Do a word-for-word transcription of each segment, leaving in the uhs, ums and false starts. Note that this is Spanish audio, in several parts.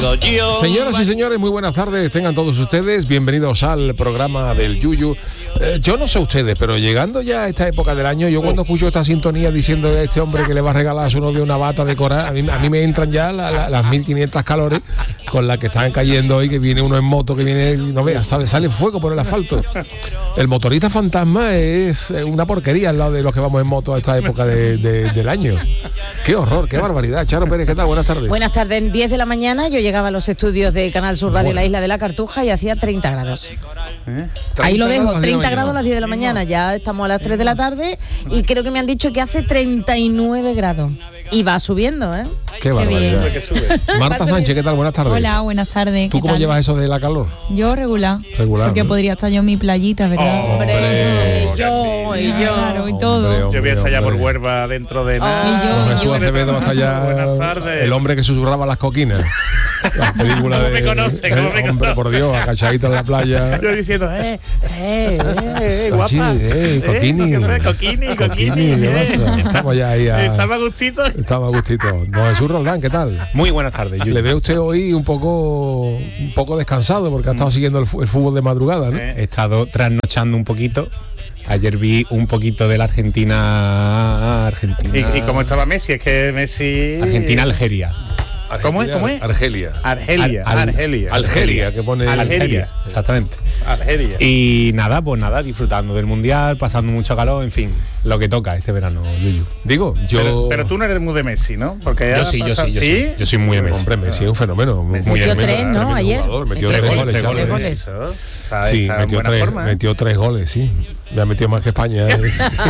tengo yo. Señoras y señores, muy buenas tardes, tengan todos ustedes bienvenidos al programa del Yuyu. Eh, yo no sé ustedes, pero llegando ya a esta época del año, yo cuando escucho esta sintonía diciendo a este hombre que le va a regalar a su novio una bata de coral, a mí, a mí me entran ya la, la, las mil quinientas calores con las que están cayendo hoy, que viene uno en moto, que viene, no veas, sale, sale fuego por el asfalto. El motorista fantasma es una porquería al lado de los que vamos en moto a esta época de, de, del año. Qué horror, qué barbaridad. Charo Pérez, ¿qué tal? Buenas tardes. Buenas tardes. diez de la mañana yo llegaba a los estudios de Canal Sur Radio, bueno, la isla de la Cartuja, y hacía treinta grados. ¿Eh? Ahí lo dejo, treinta grados a las diez de la mañana. Ya estamos a las tres de la tarde y creo que me han dicho que hace treinta y nueve grados. Y va subiendo, ¿eh? Qué barbaridad. Marta Sánchez, ¿qué tal? Buenas tardes. Hola, buenas tardes. ¿Tú cómo tal? Llevas eso de la calor? Yo regular. Regular. Porque ¿no? podría estar yo en mi playita, ¿verdad? Oh, hombre, oh, yo, y yo. Claro, y todo. Hombre, hombre, yo voy a estar allá por Huelva dentro de nada. Oh, Jesús Acevedo va a estar allá. El hombre que susurraba las coquinas. La película de. Me conoce, eh, me hombre, conoce. Por Dios, acachadito en la playa. Yo diciendo, eh, eh, eh, eh guapa. Eh, coquini. Eh, coquini, coquini. ¿Qué Estamos ya ahí a. Estaba a gustito. Estamos a gustito. Don Jesús Roldán, ¿qué tal? Muy buenas tardes, Yuyu. Le veo usted hoy un poco un poco descansado porque ha estado siguiendo el, el fútbol de madrugada, ¿no? He estado trasnochando un poquito. Ayer vi un poquito de la Argentina Argentina. ¿Y, y cómo estaba Messi? Es que Messi Argentina-Algeria. ¿Cómo es? ¿Cómo es? Argelia. Argelia. Al, al, Argelia. Argelia, que pone Argelia. Exactamente. Argelia. Y nada, pues nada, disfrutando del mundial, pasando mucho calor, en fin, lo que toca este verano, Yuyu. Digo, yo. Pero, pero tú no eres muy de Messi, ¿no? Porque yo sí, yo sí, yo ¿Sí? sí. Yo soy muy de Messi. Hombre, Messi es un fenómeno. Muy metió tres, ¿no? Ayer. Metió tres goles. Tres goles. goles. Sí, metió tres, forma, ¿eh? metió tres goles, sí. Me ha metido más que España ¿eh?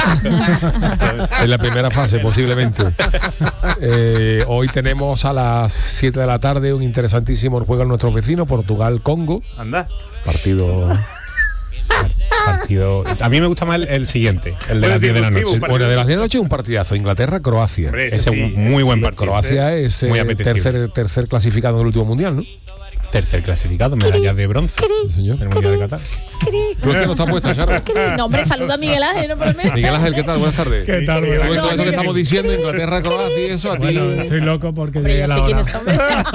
en la primera fase, posiblemente. Eh, hoy tenemos a las siete de la tarde un interesantísimo juego en nuestros vecinos, Portugal-Congo. Anda. Partido. Partido. A mí me gusta más el, el siguiente, el de las diez de la noche. Bueno, de las diez de la noche un partidazo. Inglaterra-Croacia. Hombre, ese es sí, un muy buen partido. Croacia es eh, tercer, tercer clasificado en el último mundial, ¿no? Tercer clasificado, medalla de bronce. Sí, señor. En el mundial de Qatar. ¿Tú es que no está puesta, Charo? No, hombre, saluda a Miguel Ángel, no por mí. Miguel Ángel, ¿qué tal? Buenas tardes. ¿Qué tal? Todo esto, esto que estamos diciendo, Inglaterra, Croacia y eso, a ti. Bueno, estoy loco porque hombre, yo la sé hora. quiénes son.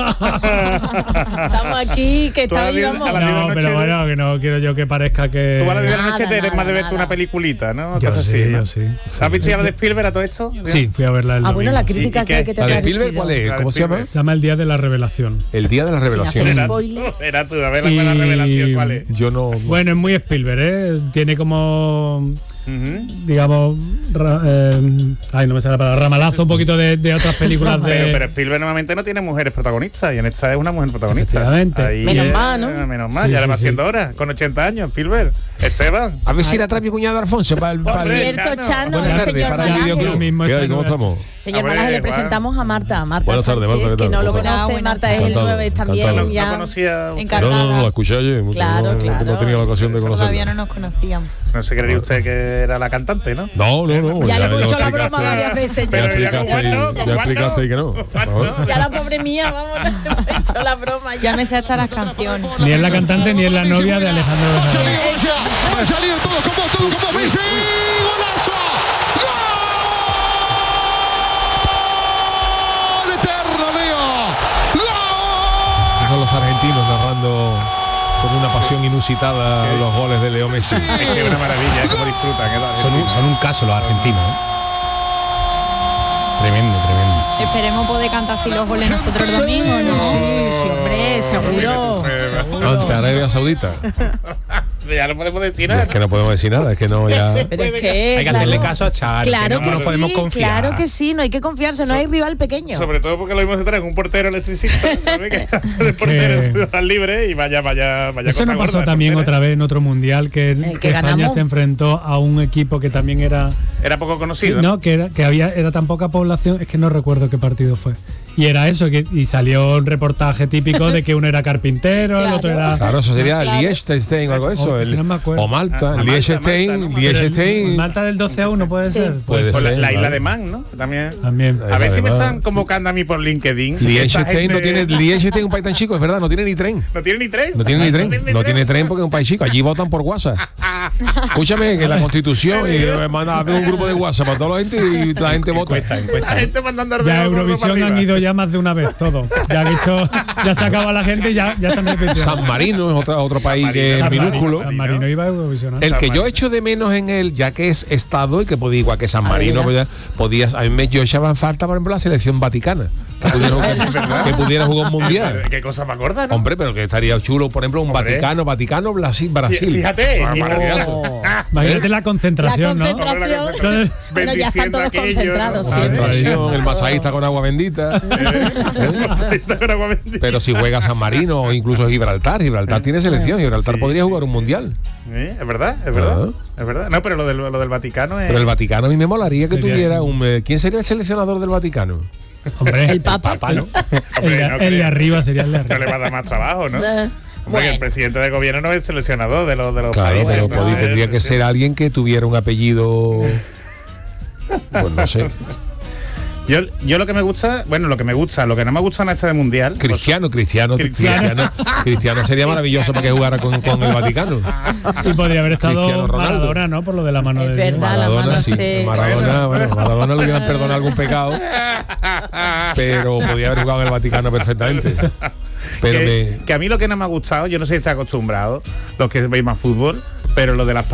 Estamos aquí, que está ahí, vamos. No, pero bueno, que no quiero yo que parezca que. Tú a las diez de la noche Nada, te eres nada, más de verte nada. una peliculita, ¿no? Yo Cosas sí, así, ¿no? yo sí. ¿Has visto ya la de Spielberg a todo esto? Sí, fui a verla el Ah, bueno, domingo. la crítica ¿Y qué? que, que te ¿La ha de parecido. Spielberg cuál es? La de ¿Cómo se llama? Se llama El Día de la Revelación. El día de la revelación. Sin hacer Era, spoiler. era tú, a ver la, Y- la revelación, ¿cuál es? Yo no. Bueno, es muy Spielberg, ¿eh? Tiene como, Uh-huh. digamos, ra- eh, ay, no me sale la palabra, ramalazo un poquito de, de otras películas de... Pero, pero Spielberg normalmente no tiene mujeres protagonistas y en esta es una mujer protagonista. Efectivamente. Ahí Menos es- mal, ¿no? Menos mal, Sí, ya sí, le va sí. haciendo ahora, con ochenta años, Spielberg. Esteban. A ver si la trae mi cuñado Alfonso para el. Por Hombre, cierto, Chano. Chano, Buenas tardes, señor para el Malaje. videoclub. Mismo ¿Qué hay? esta ¿Cómo noche. estamos? Señor Hombre, Malaje, le Juan. presentamos a Marta. Marta Buenas tardes, Sánchez, Marta, ¿qué que tal? no lo ¿Cómo conoce. estás? Marta es el Encantado, nueve también. encantado. No Ya. conocía. Encargada. No, no, no, la escuché ayer. Claro, no, claro. No he tenido la ocasión de Todavía conocerla. no nos conocíamos. No sé, creería usted que era la cantante, ¿no? No, no, no. Ya le hemos lo hecho la explicaste. broma varias veces. Ya Pero ya explicaste, con Juan no, con ya Juan explicaste no. que no. No. Ya la pobre mía, vamos, le hemos hecho la broma. Ya Ya me sé hasta las canciones. Ni es la cantante ni es la novia de Alejandro Bernal. Ha salido todo como todo como Messi. ¡Golazo! ¡Gol! ¡Eterno, Leo! ¡Gol! Son los argentinos narrando con una pasión inusitada los goles de Leo Messi. Es que es una maravilla, es como disfrutan. ¿eh? Son un, son un caso los argentinos, ¿eh? Tremendo, tremendo. Esperemos poder cantar así los goles nosotros el domingo, ¿no? Sí, sí, hombre, seguro. Ante Arabia Saudita. Ya no podemos decir Es nada. que no podemos decir nada, es que no ya. Pero es que, Hay que claro, hacerle caso a Charo, claro que no que nos sí, podemos confiar. claro que sí, no hay que confiarse, no hay rival pequeño. Sobre todo porque lo mismo se trae un portero electricista, ¿sabes? Que hace de portero en Ciudad Libre y vaya, vaya, vaya Eso cosa nos pasó gorda, también portera. otra vez en otro mundial que, El que que España ganamos. se enfrentó a un equipo que también era Era poco conocido. no que era que había era tan poca población, es que no recuerdo qué partido fue. Y era eso, que, y salió un reportaje típico de que uno era carpintero, el otro era... Claro, eso sería Claro. Liechtenstein o algo de eso. O- el- no me acuerdo. o Malta, Ah, Malta, Liechtenstein, Malta, ¿no? Pero el- Liechtenstein. Malta del doce a uno puede Sí. ser. Puede Pues la, ser, la isla claro. de Man, ¿no? También. También. A ver si me Además, están convocando a mí por LinkedIn. Liechtenstein no Esta tiene, gente- Liechtenstein es un país tan chico, es verdad, no tiene ni tren. No tiene ni tren. No tiene ni tren, no tiene tren porque es un país chico. Allí votan por WhatsApp. Escúchame, que la Constitución y me manda un, un grupo de WhatsApp para toda la gente y la gente vota. Encuesta, encuesta. La gente mandando Ya a ordenador Eurovisión para han arriba. ido ya más de una vez todo. Ya han hecho, ya se acaba la gente y ya, ya están repitiendo. San Marino es otra, otro país que es San Marino- minúsculo. San Marino iba a Eurovisión. ¿no? El que yo echo de menos en él, ya que es estado y que podía igual que San Ah, Marino, mira. pues, podías, a mí me yo echaba en falta, por ejemplo, la selección vaticana, que pudiera jugar, que pudiera jugar un mundial. Qué cosa más gorda, ¿no? Hombre, pero que estaría chulo, por ejemplo, un Hombre. Vaticano, Vaticano, Brasil, Brasil. Fíjate. Ah, maravilloso. Oh. Imagínate la La concentración, ¿no? concentración. Entonces, Bueno, ya están todos Bendiciendo aquello, concentrados ¿no? siempre. Tradición, el masajista con agua bendita. Está con agua bendita. Pero si juega San Marino o incluso Gibraltar, Gibraltar tiene selección, Gibraltar Sí, podría sí, jugar un mundial. ¿Eh? Es verdad, es verdad. Ah. Es verdad. No, pero lo del, lo del Vaticano es. Pero el Vaticano a mí me molaría que Sería tuviera así. un... eh, ¿Quién sería el seleccionador del Vaticano? hombre, El Papa. Papá, ¿no? el, de, Hombre, no el de creo. arriba sería el de No le arriba. va a dar más trabajo, ¿no? Eh, Hombre, que bueno. el presidente de gobierno no es el seleccionador de los, de los Claro, países. pero entonces, podí- tendría que sí. ser alguien que tuviera un apellido... Pues no sé. Yo, yo lo que me gusta, bueno, lo que me gusta, lo que no me gusta en este de mundial. pues, Cristiano, Cristiano, Cristiano. Cristiano, Cristiano sería maravilloso para que jugara con, con el Vaticano. Y podría haber estado Cristiano Ronaldo. Maradona, ¿no? Por lo de la mano Es de Dios. verdad. la mano sí. se- Maradona, bueno, Maradona le hubieran perdonado algún pecado, pero podía haber jugado en el Vaticano perfectamente. Pero que, me, que a mí lo que no me ha gustado, yo no sé si está acostumbrado, los que veis más fútbol, pero lo de las